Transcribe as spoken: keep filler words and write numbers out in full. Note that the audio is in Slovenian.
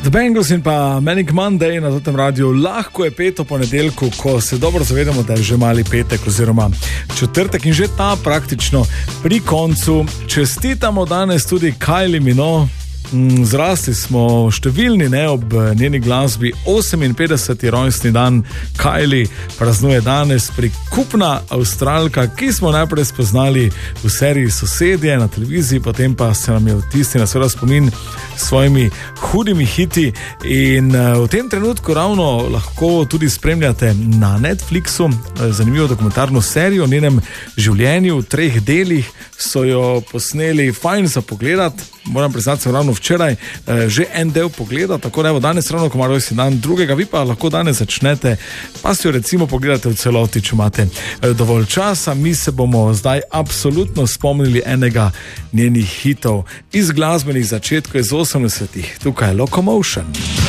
The Bangles in pa Manic Monday na tem radiju. Lahko je peto ponedeljku, ko se dobro zavedamo, da je že mali petek oziroma četrtek in že ta praktično pri koncu. Čestitamo danes tudi Kylie Minogue. Zrasli smo številni, ne, ob njeni glasbi. oseminpetdeseti rojstni dan Kylie praznuje danes prikupna Avstralka, ki smo najprej spoznali v seriji Sosedje na televiziji, potem pa se nam je vtisnila seveda spomin s svojimi hudimi hiti in v tem trenutku ravno lahko tudi spremljate na Netflixu zanimivo dokumentarno serijo o njenem življenju. V treh delih so jo posneli, fajn za pogledat. Moram priznati, sem ravno včeraj eh, že en del pogleda, tako da evo danes ravno, ko ima rojstni dan drugega, vi pa lahko danes začnete, pa si jo recimo pogledate v celoti, če imate eh, dovolj časa. Mi se bomo zdaj absolutno spomnili enega njenih hitov iz glasbenih začetkov iz osemdesetih. Tukaj je Locomotion.